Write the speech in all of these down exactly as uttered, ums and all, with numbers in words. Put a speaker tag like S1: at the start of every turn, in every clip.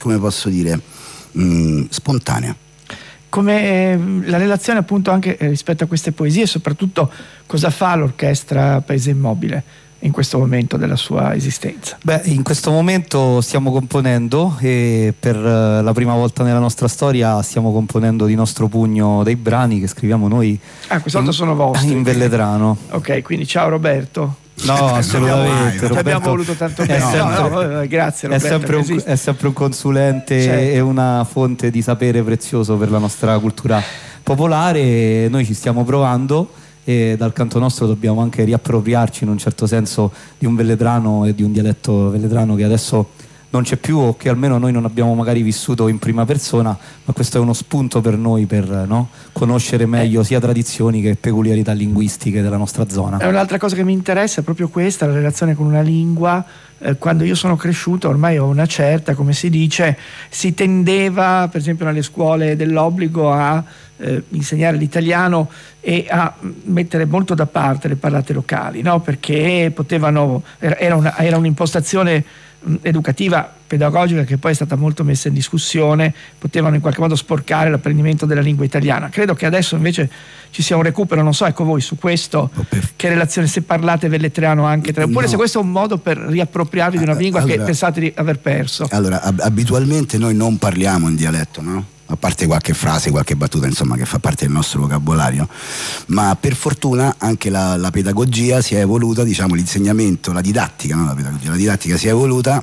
S1: come posso dire, mh, spontanea.
S2: Come la relazione appunto anche rispetto a queste poesie, soprattutto cosa fa l'orchestra Paese Immobile in questo momento della sua esistenza?
S3: Beh, in questo momento stiamo componendo e per la prima volta nella nostra storia stiamo componendo di nostro pugno dei brani che scriviamo noi.
S2: Ah, quest'altro sono vostri.
S3: In velletrano.
S2: Ok, quindi ciao Roberto.
S3: No, assolutamente.
S2: Ci abbiamo voluto tanto bene.
S3: È sempre,
S2: no, no, grazie Roberto.
S3: È sempre, un, è sempre un consulente, certo, e una fonte di sapere prezioso per la nostra cultura popolare. Noi ci stiamo provando e dal canto nostro dobbiamo anche riappropriarci in un certo senso di un velletrano e di un dialetto velletrano che adesso non c'è più, o che almeno noi non abbiamo magari vissuto in prima persona, ma questo è uno spunto per noi per, no, conoscere meglio sia tradizioni che peculiarità linguistiche della nostra zona.
S2: È un'altra cosa che mi interessa, è proprio questa, la relazione con una lingua. Eh, quando io sono cresciuto, ormai ho una certa, come si dice, si tendeva per esempio nelle scuole dell'obbligo a eh, insegnare l'italiano e a mettere molto da parte le parlate locali, no? Perché potevano, era, una, era un'impostazione educativa, pedagogica, che poi è stata molto messa in discussione, potevano in qualche modo sporcare l'apprendimento della lingua italiana. Credo che adesso invece ci sia un recupero, non so, ecco voi su questo, che relazione, se parlate velletriano anche tra, oppure no, se questo è un modo per riappropriarvi di una lingua allora, che pensate di aver perso.
S1: Allora, ab- abitualmente noi non parliamo in dialetto, no? A parte qualche frase, qualche battuta, insomma, che fa parte del nostro vocabolario, ma per fortuna anche la, la pedagogia si è evoluta, diciamo l'insegnamento, la didattica, no? La pedagogia, la didattica si è evoluta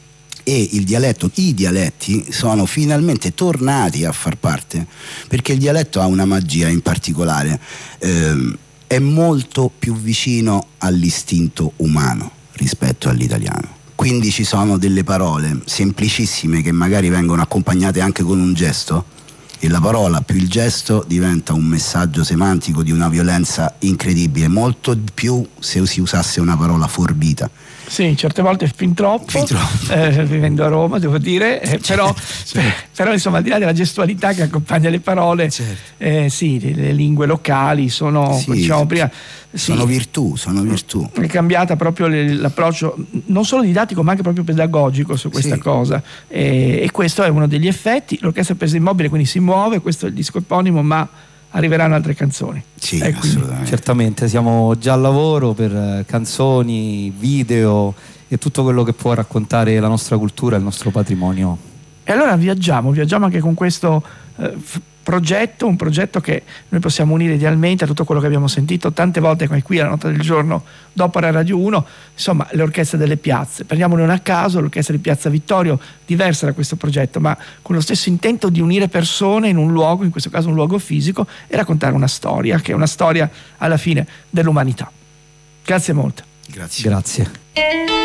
S1: e il dialetto, i dialetti sono finalmente tornati a far parte, perché il dialetto ha una magia in particolare, ehm, è molto più vicino all'istinto umano rispetto all'italiano. Quindi ci sono delle parole semplicissime che magari vengono accompagnate anche con un gesto, e la parola più il gesto diventa un messaggio semantico di una violenza incredibile, molto più se si usasse una parola forbita.
S2: Sì, certe volte fin troppo, fin troppo. Eh, vivendo a Roma devo dire, eh, però, certo. per, però insomma al di là della gestualità che accompagna le parole, certo. eh, sì, le, le lingue locali sono, sì, diciamo prima, sì,
S1: sono virtù, sono virtù.
S2: È cambiata proprio le, l'approccio non solo didattico ma anche proprio pedagogico su questa sì. cosa, e, e questo è uno degli effetti. L'orchestra Paese Immobile quindi si muove, questo è il disco eponimo, ma arriveranno altre canzoni.
S1: Sì,
S2: eh,
S1: assolutamente.
S3: Certamente, siamo già al lavoro per canzoni, video e tutto quello che può raccontare la nostra cultura e il nostro patrimonio.
S2: E allora viaggiamo, viaggiamo anche con questo eh, f- progetto, un progetto che noi possiamo unire idealmente a tutto quello che abbiamo sentito tante volte qui alla Nota del Giorno, dopo la Radio uno, insomma le orchestre delle piazze. Prendiamone una a caso, l'orchestra di Piazza Vittorio, diversa da questo progetto, ma con lo stesso intento di unire persone in un luogo, in questo caso un luogo fisico, e raccontare una storia, che è una storia alla fine dell'umanità. Grazie molto.
S1: Grazie.
S3: Grazie.